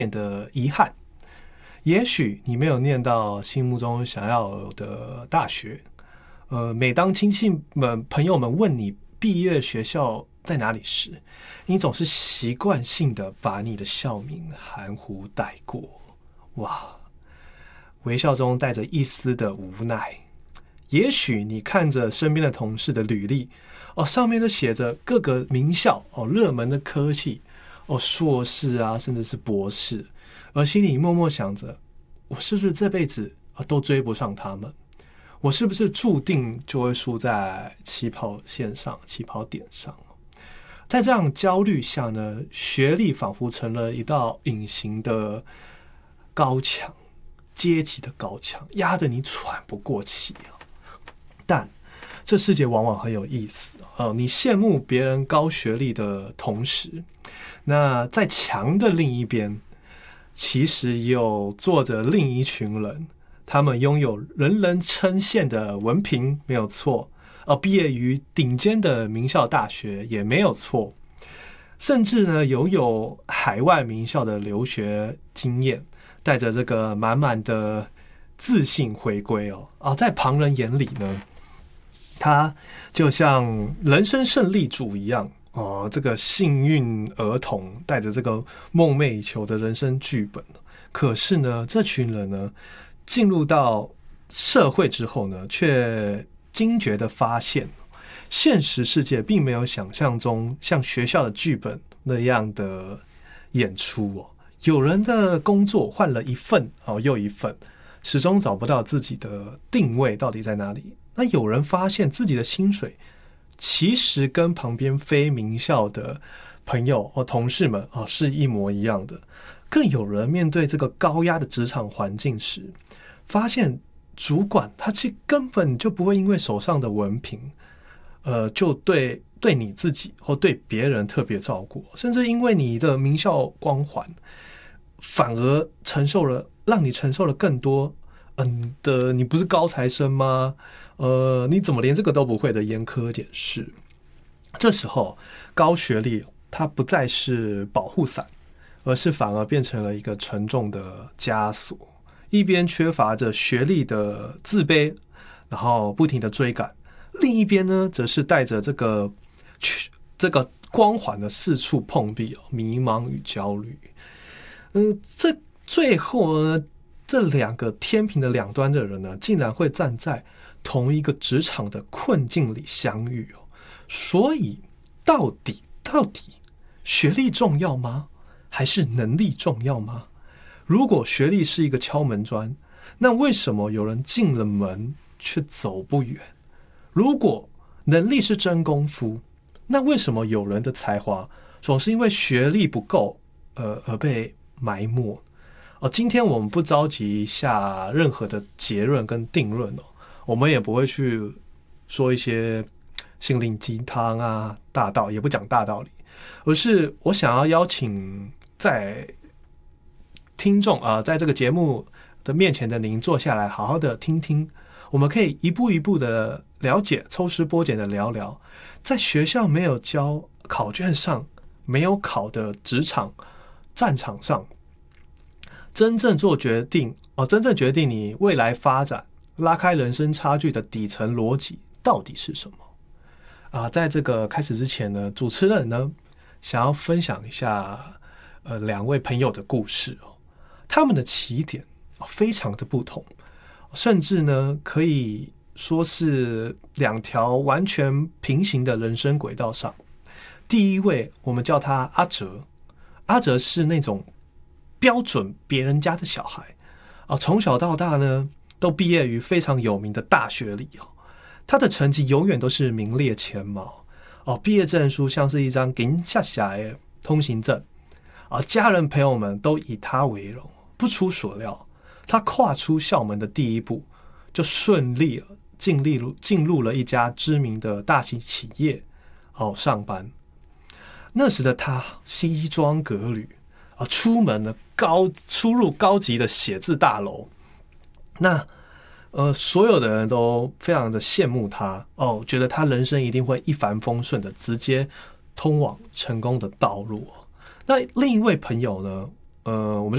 点的遗憾。也许你没有念到心目中想要的大学，每当亲戚们、朋友们问你毕业学校在哪里时，你总是习惯性的把你的校名含糊带过。哇，微笑中带着一丝的无奈。也许你看着身边的同事的履历，上面都写着各个名校热门的科系硕士啊，甚至是博士，而心里默默想着，我是不是这辈子都追不上他们？我是不是注定就会输在起跑线上、起跑点上？在这样焦虑下呢，学历仿佛成了一道隐形的高墙，阶级的高墙，压得你喘不过气。但这世界往往很有意思你羡慕别人高学历的同时，那在墙的另一边，其实有坐着另一群人，他们拥有人人称羡的文凭，没有错，毕业于顶尖的名校大学也没有错，甚至呢拥有海外名校的留学经验，带着这个满满的自信回归在旁人眼里呢，他就像人生胜利组一样这个幸运儿童带着这个梦寐以求的人生剧本。可是呢，这群人呢进入到社会之后呢，却惊觉的发现，现实世界并没有想象中像学校的剧本那样的演出有人的工作换了一份又一份，始终找不到自己的定位到底在哪里。那有人发现自己的薪水其实跟旁边非名校的朋友同事们是一模一样的。更有人面对这个高压的职场环境时，发现主管他其实根本就不会因为手上的文凭就对你自己或对别人特别照顾，甚至因为你的名校光环反而让你承受了更多你不是高材生吗？你怎么连这个都不会的严苛检视。这时候高学历它不再是保护伞，而是反而变成了一个沉重的枷锁。一边缺乏着学历的自卑，然后不停的追赶，另一边呢则是带着这个光环的四处碰壁迷茫与焦虑。这最后呢，这两个天平的两端的人呢，竟然会站在同一个职场的困境里相遇所以到底学历重要吗？还是能力重要吗？如果学历是一个敲门砖，那为什么有人进了门却走不远？如果能力是真功夫，那为什么有人的才华总是因为学历不够而被埋没？今天我们不着急下任何的结论跟定论我们也不会去说一些心灵鸡汤啊大道，也不讲大道理，而是我想要邀请在听众在这个节目的面前的您坐下来好好的听听，我们可以一步一步的了解，抽丝剥茧的聊聊，在学校没有教，考卷上没有考的职场战场上，真正做决定真正决定你未来发展，拉开人生差距的底层逻辑到底是什么在这个开始之前呢，主持人呢想要分享一下两位朋友的故事他们的起点非常的不同，甚至呢可以说是两条完全平行的人生轨道上。第一位我们叫他阿哲，阿哲是那种标准别人家的小孩从小到大呢都毕业于非常有名的大学里他的成绩永远都是名列前茅毕业证书像是一张银下下的通行证家人朋友们都以他为荣。不出所料，他跨出校门的第一步就顺利进入了一家知名的大型企业上班。那时的他西装革履出门呢出入高级的写字大楼，那所有的人都非常的羡慕他觉得他人生一定会一帆风顺的直接通往成功的道路那另一位朋友呢我们